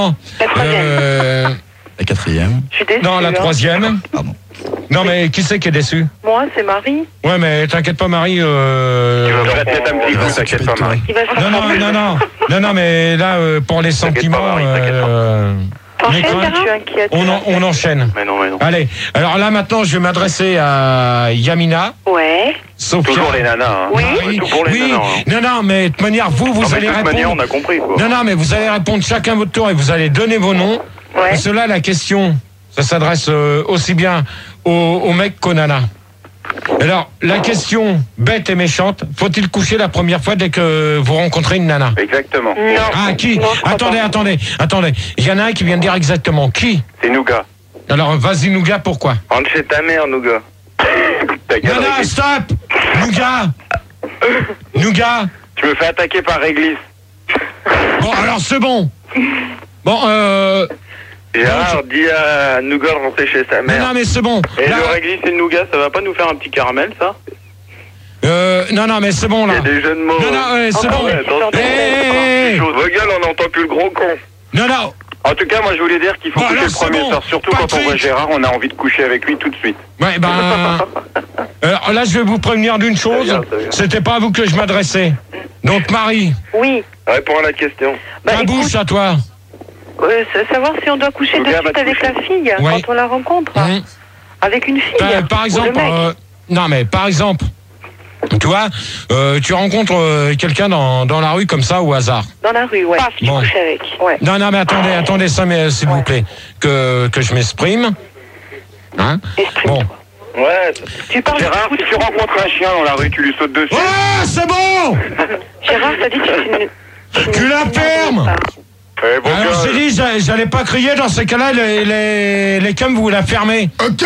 La troisième. La quatrième. Je suis déçue. Non, la troisième. Pardon. Non, mais qui c'est qui est déçu? Moi, c'est Marie. Ouais, mais t'inquiète pas, Marie. Tu vas te mettre un petit coup, t'inquiète pas, Marie. Il va se Non, mais là, pour les sentiments, T'enchaînes, Nicolas, je suis inquiète. on enchaîne. Mais non. Allez, alors là maintenant, je vais m'adresser à Yamina, Ouais. Sophia. Toujours les nanas. Hein. Oui. Marie. Tout pour les Oui, nanas. non, mais de toute manière, vous Non, mais allez de toute répondre. manière, on a compris, quoi. Non, mais vous allez répondre chacun votre tour et vous allez donner vos noms. Ouais. Parce que là, la question, ça s'adresse aussi bien aux mecs qu'aux nanas. Alors, la question bête et méchante, faut-il coucher la première fois dès que vous rencontrez une nana? Exactement. Non. Ah, qui? Non, je crois Attendez. Il y en a un qui vient de dire exactement. Qui? C'est Nougat. Alors, vas-y, Nougat, pourquoi? Rentre chez ta mère, Nougat. Ta gueule, Nana, Réglisse. stop! Nougat! Tu me fais attaquer par Réglisse. Bon, alors, c'est bon. Bon, Gérard, dis à Nougat de rentrer chez sa non, mère. mais c'est bon. Et Là, le Réglisse et le Nougat, ça va pas nous faire un petit caramel, ça? non, mais c'est bon, Il y là. a des jeux de mots. Non, c'est Encore bon. une histoire de Hey, Vos gueules, on n'entend plus le gros con. Non. En tout cas, moi, je voulais dire qu'il faut Bon, coucher alors, le premier c'est bon. soir. Surtout quand on Patrick. voit Gérard, on a envie de coucher avec lui tout de suite. Ouais, alors là, je vais vous prévenir d'une chose. Ça vient. C'était pas à vous que je m'adressais. Donc, Marie, Oui. Réponds à la question. Bah, ta écoute, bouche à toi. savoir si on doit coucher de Nougat va suite te avec la coucher. fille Ouais. quand on la rencontre. Hum. Avec une fille. Par ou exemple, le mec. non, mais par exemple, tu vois, tu rencontres quelqu'un dans la rue comme ça au hasard. Dans la rue, ouais. Paf, tu Bon. couches avec. Ouais. Non, mais attendez ça, mais s'il vous plaît, que je m'exprime. Hein? Exprime-toi. Bon. Ouais. Tu parles Gérard, du si coup tu de- rencontres un chien dans la rue, tu lui sautes dessus. Ah, c'est bon! Gérard, t'as dit que Tu la fermes! Eh, bon Alors gars. j'ai dit, j'allais pas crier dans ces cas-là, les cums, vous la fermez. Ok.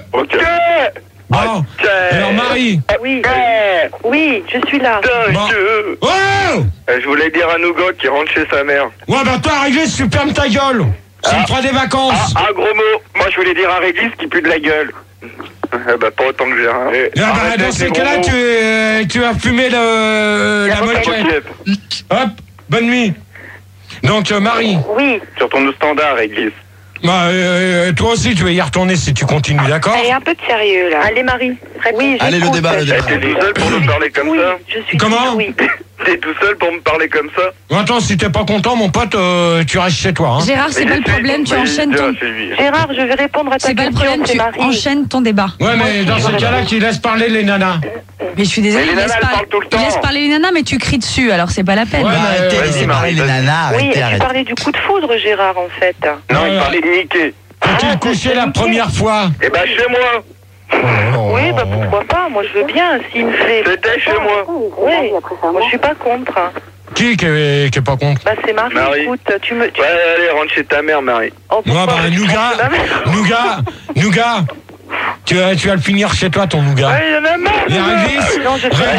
Bon. Alors Marie. Oui. Oui, je suis là. Bon. Oh! Je voulais dire à Nougat qui rentre chez sa mère. Ouais, bah toi, Réglisse, tu fermes ta gueule. Ça me fera des vacances. Ah, gros mot. Moi, je voulais dire à Réglisse qui pue de la gueule. Bah, pas autant que Gérard. Ah bah, dans ces cas-là, tu vas fumer la moquette. Hop, bonne nuit. Donc, Marie, Oui. Sur ton standard, Réglisse. bah, toi aussi, tu vas y retourner si tu continues, d'accord? Allez, un peu de sérieux, là. Allez, Marie. Oui, Allez, le j'écoute. débat. T'es tout seul pour me parler comme Oui, ça? je suis Comment? Oui. T'es tout seul pour me parler comme ça? Attends, si t'es pas content, mon pote, tu restes chez toi. Hein. Gérard, c'est pas le problème, tu enchaînes ton... Gérard, je vais répondre à ta C'est pas le question, problème, c'est tu Marie. enchaînes ton débat. Ouais, mais dans ces cas-là, tu laisses parler les nanas. Mais je suis désolée, Mais les il laisse, nanas, elles parlent tout le temps. il laisse parler les nanas, mais tu cries dessus, alors c'est pas la peine. Ouais, Bah, mais, arrêtez, vas-y, laissez Marie, parler les vas-y. nanas, Oui, arrêtez, tu arrêtez. parlais du coup de foudre, Gérard, en fait. Non, il Ouais. parlait de niquer. Faut-il coucher la première fois? Eh ben, chez moi. Oui, bah pourquoi pas, moi je veux bien, s'il me plaît. C'était chez moi. Oui, moi je suis pas contre. Qui est pas contre? Bah c'est Marie, Marie. écoute, tu me... Ouais, allez, rentre chez ta mère, Marie. Oh, Ouais, pourquoi bah, je pense que la mère- Nougat, tu vas le finir chez toi, ton Nougat. Ouais, y'en a marre. Et Réglisse, Non, je sais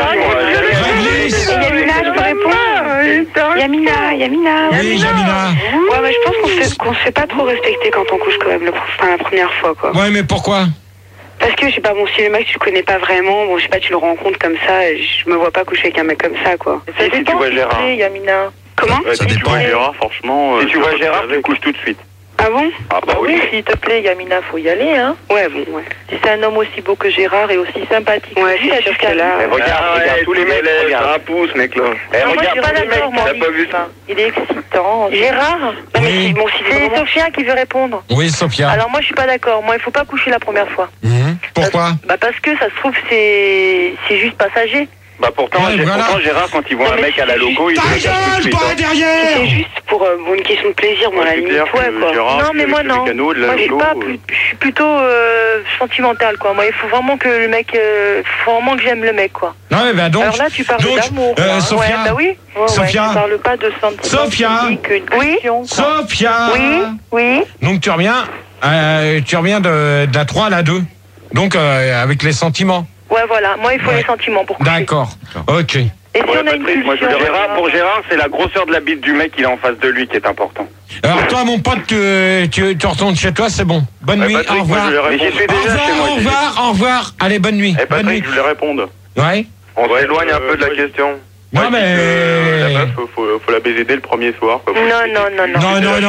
Réglisse. Yamina, je peux répondre? Yamina. Oui, Jamina. Ouais, mais je pense qu'on se fait pas trop respecter quand on couche quand même la première fois, quoi. Ouais, mais pourquoi? Parce que, je sais pas, bon, si le mec tu le connais pas vraiment, bon, je sais pas, tu le rencontres comme ça, je me vois pas coucher avec un mec comme ça, quoi. Ça Et si dépend tu vois qui Gérard? c'est, Yamina. Comment? Ça Si tu dépend. vois Gérard, franchement. Si tu vois Gérard, tu couches tout de suite. Ah bon? Ah, bah Oui, oui. s'il te plaît, Yamina, faut y aller, hein. Ouais, bon, ouais. Si c'est un homme aussi beau que Gérard et aussi sympathique. Ouais, aussi, c'est t'as sûr jusqu'à que là- lui. Regarde tous les mecs, regarde. Un pouce, mec, là. Eh, Non, moi, je regarde suis pas tous les mecs, d'accord, moi, t'as pas vu ça? il est excitant. Gérard? Non, mais Oui. si, bon, si C'est vraiment- Sophia qui veut répondre. Oui, Sophia. Alors moi je suis pas d'accord, moi il faut pas coucher la première fois. Pourquoi? Bah parce que ça se trouve c'est juste passager. Bah pourtant, Ouais, voilà. pourtant, Gérard, quand il voit Non, un mais mec à la c'est loco, il Ta le cache tout de gueule, suite. pas hein. derrière! c'est juste pour une question de plaisir, dans la C'est limite, clair ouais, que quoi. Gérard, non mais moi avec non. le canot de la Moi je suis loco, pas je suis plutôt sentimentale quoi. Moi il faut vraiment que le mec faut vraiment que j'aime le mec quoi. Non, mais bah donc. Alors là tu parles donc, d'amour. quoi, hein. Sophia. Ouais, bah oui. Ouais, Sophia. ouais, tu parles pas de sentiments. Sophia. physiques, une Oui. passion, quoi. Sophia! Oui, oui. Donc tu reviens de la 3 à la 2. Donc avec les sentiments. Ouais voilà, moi il faut Ouais. les sentiments pour coucher. D'accord. Ok. Et si Ouais, on a une Patrick, moi, je pulsion. veux dire, pour Gérard, c'est la grosseur de la bite du mec qu'il a en face de lui qui est important. Alors toi, mon pote, tu retournes chez toi, c'est bon. Bonne Ouais, nuit, Patrick, au moi, revoir. je vais répondre. Mais j'y suis déjà chez moi, Au j'y revoir, au revoir. Allez, bonne nuit. Eh Bonne nuit. Patrick, je voulais répondre. Ouais. On s'éloigne un peu de la question. Non, Ouais, mais... La meuf, faut la baiser dès le premier soir. Quoi. Non, non, non, non. Non, non, non.